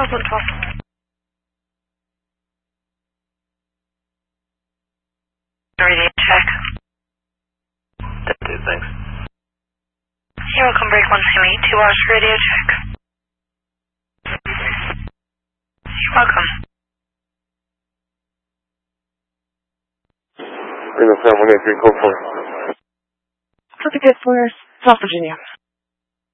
1012. Radio check. That dude, thanks. You're welcome, break 178, 2 hours radio check. You're welcome. Reno 718, code 4. Traffic Headquarters, South Virginia.